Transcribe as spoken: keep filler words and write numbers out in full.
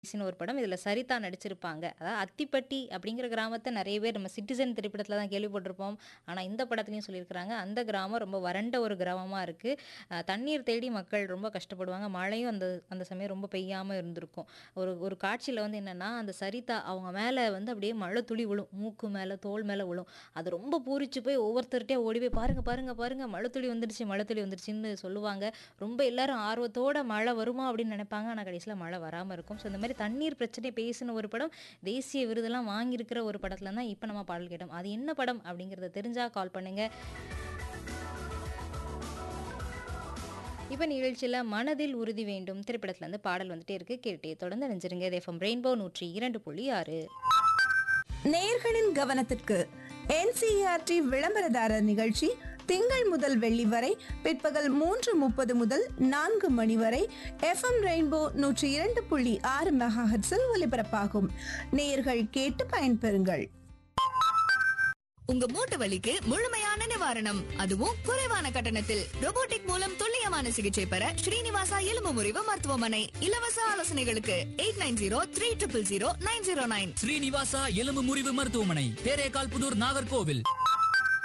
சின்னு ஒரு படம். இதுல சரிதா நடிச்சிருப்பாங்க. அதாவது அத்திப்பட்டி அப்படிங்கிற கிராமத்த நெறைய பேர் நம்ம சிட்டிசன் திரைப்படத்துல தான் கேள்விப்பட்டிருப்போம். ஆனா இந்த படத்துலயும் சொல்லியிருக்கிறாங்க. அந்த கிராமம் ரொம்ப வறண்ட ஒரு கிராமமா இருக்கு. அ தண்ணீர் தேடி மக்கள் ரொம்ப கஷ்டப்படுவாங்க. மழையும் அந்த அந்த சமயம் ரொம்ப பெய்யாம இருந்திருக்கும். ஒரு ஒரு காட்சியில வந்து என்னன்னா, அந்த சரிதா அவங்க மேல வந்து அப்படியே மழை துளி விழும். மூக்கு மேல, தோள் மேல விழும். அது ரொம்ப பூரிச்சு போய் ஒவ்வொருத்தர்ட்டயா ஓடி போய் பாருங்க, பாருங்க, பாருங்க மழை துளி வந்துடுச்சு, மழை துளி வந்துடுச்சுன்னு சொல்லுவாங்க. ரொம்ப எல்லாரும் ஆர்வத்தோட மழை வருமா அப்படின்னு நினைப்பாங்க. ஆனா கடைசியில மழை வராம இருக்கும். ஸோ இந்த மாரி தண்ணீர் பிரச்சனைய பேசின ஒரு படம், தேசிய விருதெல்லாம் வாங்கியிருக்கிற ஒரு படத்துல தான் இப்ப நம்ம பாடல் கேட்டோம். அது என்ன படம் அப்படிங்கிறத தெரிஞ்சா கால் பண்ணுங்க. இப்ப நிகழ்ச்சியில மனதில் உறுதி வேண்டும் திரைப்படத்துல இருந்து பாடல் வந்துட்டே இருக்கு. கேட்டே தொடர்ந்து இணைஞ்சிருங்க. இது எஃப்எம் ரெயின்போ நூற்றி இரண்டு புள்ளி ஆறு. நேயர்களின் கவனத்திற்கு என்சிஇஆர்டி விளம்பரதாரர் நிகழ்ச்சி திங்கள் முதல் வெள்ளி வரை பிற்பகல் மூன்று முப்பது முதல் நான்கு மணி வரை எஃப்எம் ரெயின்போ நூற்றி இரண்டு புள்ளி ஆறு மெகாஹெர்ட்ஸில் ஒலிபரப்பாகும். நேயர்கள் கேட்டு பயன்பெறுங்கள். உங்க மூட்டு வலிக்கு முழுமையான நிவாரணம், அதுவும் குறைவான கட்டணத்தில். ரோபோட்டிக் மூலம் துல்லியமான சிகிச்சை பெற ஸ்ரீனிவாசா எலும்பு முறிவு மருத்துவமனை. இலவச ஆலோசனைகளுக்கு eight nine zero three triple zero nine zero nine. Srinivasa எலும்பு முறிவு மருத்துவமனை, தேரேகால் புதூர், நாகர்கோவில்.